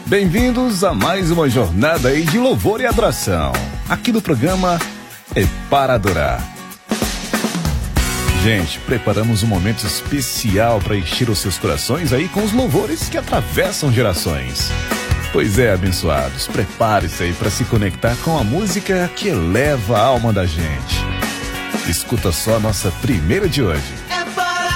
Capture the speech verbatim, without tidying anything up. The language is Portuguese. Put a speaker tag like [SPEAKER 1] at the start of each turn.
[SPEAKER 1] Bem-vindos a mais uma jornada aí de louvor e adoração. Aqui no programa É Para Adorar. Gente, preparamos um momento especial para encher os seus corações aí com os louvores que atravessam gerações. Pois é, abençoados, prepare-se aí para se conectar com a música que eleva a alma da gente. Escuta só a nossa primeira de hoje.